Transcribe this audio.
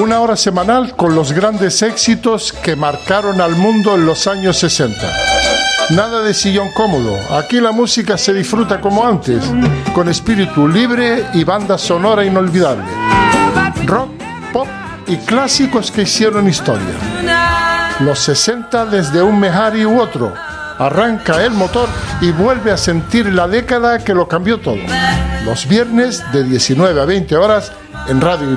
Una hora semanal con los grandes éxitos que marcaron al mundo en los años 60. Nada de sillón cómodo, aquí la música se disfruta como antes, con espíritu libre y banda sonora inolvidable. Rock, pop y clásicos que hicieron historia. Los 60 desde un Mehari u otro. Arranca el motor y vuelve a sentir la década que lo cambió todo. Los viernes de 19 a 20 horas en Radio